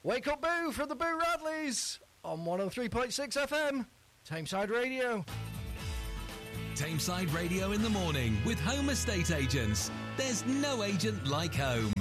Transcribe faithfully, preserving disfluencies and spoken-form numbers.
Wake Up Boo from the Boo Radleys on one oh three point six F M, Tameside Radio. Tameside Radio in the morning with Home Estate Agents. There's no agent like home.